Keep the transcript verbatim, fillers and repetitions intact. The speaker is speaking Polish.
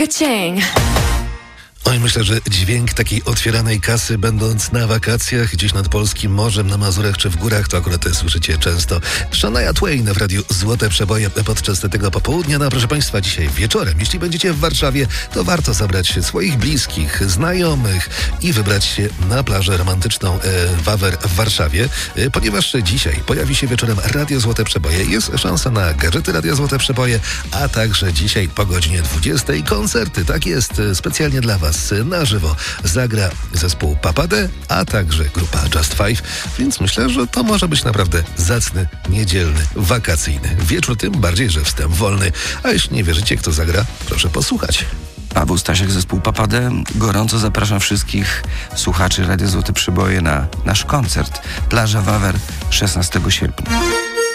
Ka-ching. Oj, myślę, że dźwięk takiej otwieranej kasy, będąc na wakacjach gdzieś nad polskim morzem, na Mazurach czy w górach, to akurat słyszycie często. Shania Twain w radiu Złote Przeboje podczas tego popołudnia. No, proszę Państwa, dzisiaj wieczorem, jeśli będziecie w Warszawie, to warto zabrać swoich bliskich, znajomych i wybrać się na plażę romantyczną e, Wawer w Warszawie, e, ponieważ dzisiaj pojawi się wieczorem Radio Złote Przeboje. Jest szansa na gadżety Radio Złote Przeboje, a także dzisiaj po godzinie dwudziestej koncerty. Tak jest, e, specjalnie dla Was. Na żywo zagra zespół Papade, a także grupa Just Five, więc myślę, że to może być naprawdę zacny, niedzielny, wakacyjny wieczór, tym bardziej, że wstęp wolny. A jeśli nie wierzycie, kto zagra, proszę posłuchać. Paweł Stasiak, zespół Papade. Gorąco zapraszam wszystkich słuchaczy Radia Złote Przeboje na nasz koncert Plaża Wawer szesnastego sierpnia.